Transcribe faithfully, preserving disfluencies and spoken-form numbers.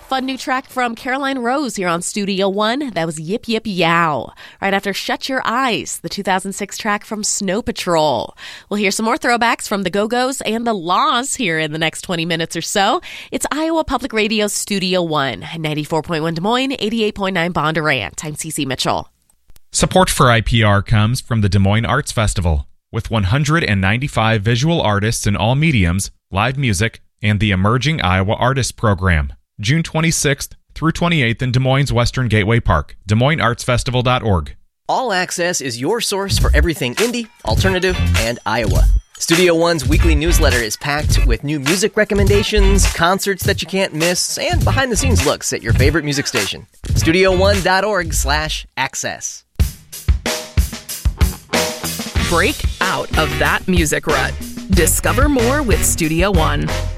fun new track from Caroline Rose here on Studio One. That was Yip Yip Yow. Right after Shut Your Eyes, the two thousand six track from Snow Patrol. We'll hear some more throwbacks from the Go-Go's and the Laws here in the next twenty minutes or so. It's Iowa Public Radio's Studio One, ninety-four point one Des Moines, eighty-eight point nine Bondurant. I'm Cece Mitchell. Support for I P R comes from the Des Moines Arts Festival. With one hundred ninety-five visual artists in all mediums, live music, and the Emerging Iowa Artists Program. June twenty-sixth through twenty-eighth in Des Moines Western Gateway Park. Des Moines Arts Festival dot org. All Access is your source for everything indie, alternative, and Iowa. Studio One's weekly newsletter is packed with new music recommendations, concerts that you can't miss, and behind-the-scenes looks at your favorite music station. Studio One dot org slash access. Break out of that music rut. Discover more with Studio One.